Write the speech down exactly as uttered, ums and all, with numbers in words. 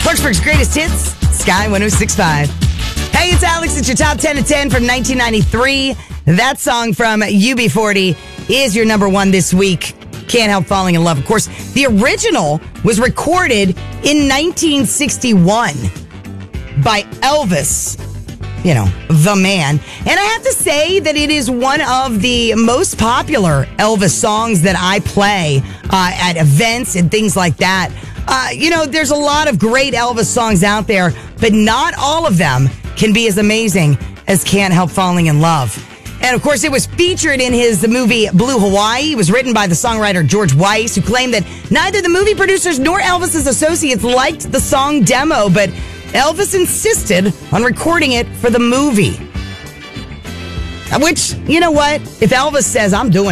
Clarksburg's greatest hits, Sky one oh six point five. Hey, it's Alex. It's your top ten to ten from nineteen ninety-three. That song from U B forty is your number one this week. Can't Help Falling in Love. Of course, the original was recorded in nineteen sixty-one by Elvis. You know, the man. And I have to say that it is one of the most popular Elvis songs that I play uh, at events and things like that. Uh, you know, there's a lot of great Elvis songs out there, but not all of them can be as amazing as Can't Help Falling in Love. And of course, it was featured in his movie Blue Hawaii. It was written by the songwriter George Weiss, who claimed that neither the movie producers nor Elvis's associates liked the song demo, but Elvis insisted on recording it for the movie. Which, you know what? If Elvis says, I'm doing